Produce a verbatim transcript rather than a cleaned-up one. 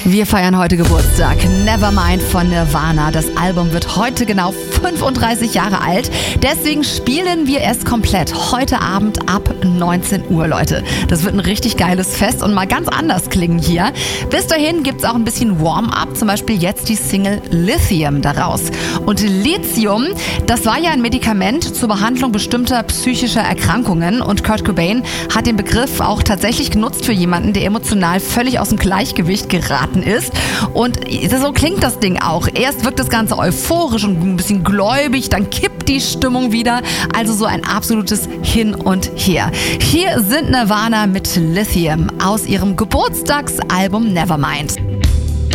Wir feiern heute Geburtstag. Nevermind von Nirvana. Das Album wird heute genau fünfunddreißig Jahre alt. Deswegen spielen wir es komplett heute Abend ab neunzehn Uhr, Leute. Das wird ein richtig geiles Fest und mal ganz anders klingen hier. Bis dahin gibt's auch ein bisschen Warm-up, zum Beispiel jetzt die Single Lithium daraus. Und Lithium, das war ja ein Medikament zur Behandlung bestimmter psychischer Erkrankungen und Kurt Cobain hat den Begriff auch tatsächlich genutzt für jemanden, der emotional völlig aus dem Gleichgewicht geraten ist. Und so klingt das Ding auch. Erst wirkt das Ganze euphorisch und ein bisschen gläubig, dann kippt die Stimmung wieder. Also so ein absolutes Hin und Her. Hier sind Nirvana mit Lithium aus ihrem Geburtstagsalbum Nevermind.